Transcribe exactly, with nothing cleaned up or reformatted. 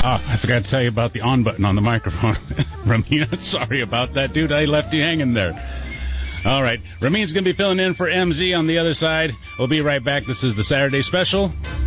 Ah, I forgot to tell you about the on button on the microphone. Ramin, sorry about that, dude. I left you hanging there. All right. Ramin's going to be filling in for M Z on the other side. We'll be right back. This is the Saturday Special